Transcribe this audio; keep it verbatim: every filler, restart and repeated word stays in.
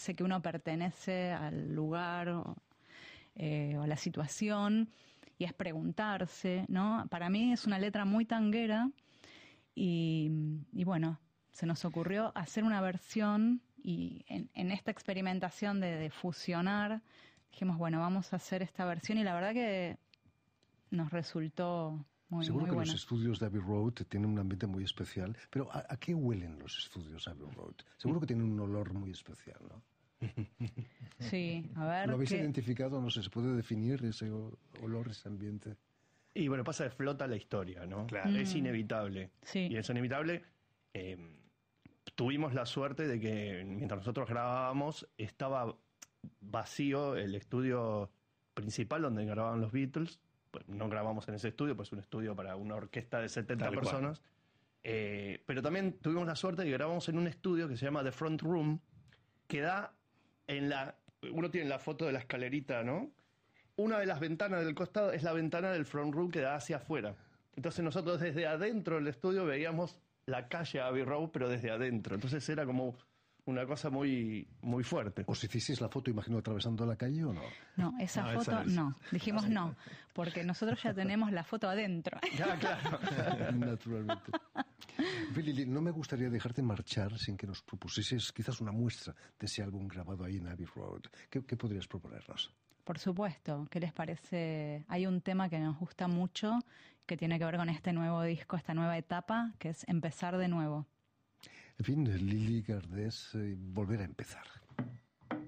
sentirse que uno pertenece al lugar o, eh, o a la situación, y es preguntarse, ¿no? Para mí es una letra muy tanguera y, y bueno, se nos ocurrió hacer una versión y en, en esta experimentación de, de fusionar, dijimos, bueno, vamos a hacer esta versión y la verdad que nos resultó muy, Seguro muy que buena. los estudios de Abbey Road tienen un ambiente muy especial, pero ¿a, a qué huelen los estudios Abbey Road? Seguro que tienen un olor muy especial, ¿no? Sí, a ver. ¿Lo habéis qué... identificado? No sé, ¿se puede definir ese olor, ese ambiente? Y bueno, pasa de flota la historia, ¿no? Claro. Es inevitable. Sí. Y es inevitable. Eh, tuvimos la suerte de que mientras nosotros grabábamos estaba vacío el estudio principal donde grababan los Beatles. Pues no grabamos en ese estudio, pues es un estudio para una orquesta de setenta Tal cual. personas. Eh, pero también tuvimos la suerte de que grabamos en un estudio que se llama The Front Room, que da en la... Uno tiene la foto de la escalerita, ¿no? Una de las ventanas del costado es la ventana del front room que da hacia afuera. Entonces nosotros desde adentro del estudio veíamos la calle Abbey Road, pero desde adentro. Entonces era como una cosa muy, muy fuerte. ¿Os hicisteis la foto, imagino, atravesando la calle o no? No, esa No, foto esa no es. no. Dijimos no, porque nosotros ya tenemos la foto adentro. Ya, claro. Naturalmente. Lili, no me gustaría dejarte marchar sin que nos propusieses quizás una muestra de ese álbum grabado ahí en Abbey Road. ¿Qué, qué podrías proponernos? Por supuesto, ¿qué les parece? Hay un tema que nos gusta mucho que tiene que ver con este nuevo disco, esta nueva etapa, que es Empezar de nuevo. En fin, Lili Gardés, eh, volver a empezar.